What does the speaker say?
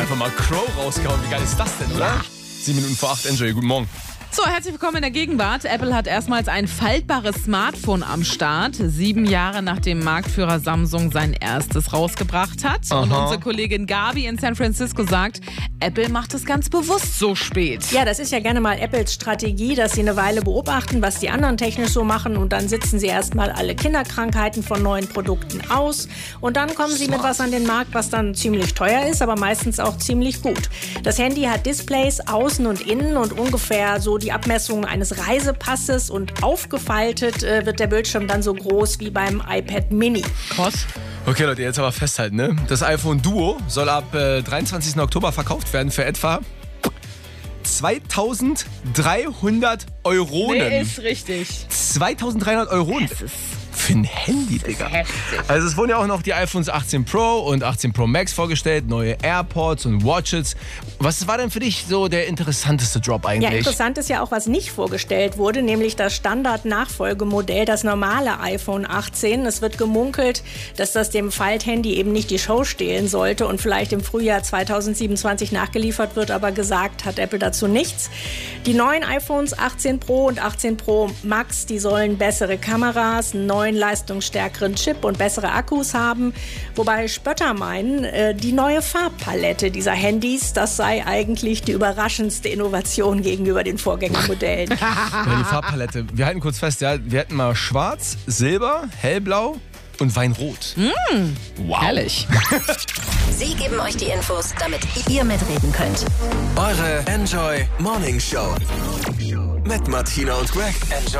einfach mal Crow rausgehauen. Wie geil ist das denn, oder? 7 Minuten vor 8, Enjoy, guten Morgen. So, herzlich willkommen in der Gegenwart. Apple hat erstmals ein faltbares Smartphone am Start. 7 Jahre nachdem Marktführer Samsung sein erstes rausgebracht hat. Und unsere Kollegin Gabi in San Francisco sagt, Apple macht es ganz bewusst so spät. Ja, das ist ja gerne mal Apples Strategie, dass sie eine Weile beobachten, was die anderen technisch so machen und dann sitzen sie erstmal alle Kinderkrankheiten von neuen Produkten aus und dann kommen sie mit was an den Markt, was dann ziemlich teuer ist, aber meistens auch ziemlich gut. Das Handy hat Displays außen und innen und ungefähr so die Abmessung eines Reisepasses und aufgefaltet wird der Bildschirm dann so groß wie beim iPad Mini. Krass. Okay, Leute, jetzt aber festhalten, ne? Das iPhone Duo soll ab 23. Oktober verkauft werden für etwa 2.300 Euronen. Nee, ist richtig. 2.300 Euronen. Das ist für ein Handy, Digga. heftig. Also es wurden ja auch noch die iPhones 18 Pro und 18 Pro Max vorgestellt, neue AirPods und Watches. Was war denn für dich so der interessanteste Drop eigentlich? Ja, interessant ist ja auch, was nicht vorgestellt wurde, nämlich das Standard-Nachfolgemodell, das normale iPhone 18. Es wird gemunkelt, dass das dem Falthandy eben nicht die Show stehlen sollte und vielleicht im Frühjahr 2027 nachgeliefert wird, aber gesagt hat Apple dazu nichts. Die neuen iPhones 18 Pro und 18 Pro Max, die sollen bessere Kameras, einen neuen leistungsstärkeren Chip und bessere Akkus haben, wobei Spötter meinen, die neue Farbpalette dieser Handys, das sei eigentlich die überraschendste Innovation gegenüber den Vorgängermodellen. Ja, die Farbpalette. Wir halten kurz fest, ja, wir hatten mal schwarz, silber, hellblau und Weinrot. Wow. Herrlich. Sie geben euch die Infos, damit ihr mitreden könnt. Eure Enjoy Morning Show mit Martina und Greg. Enjoy.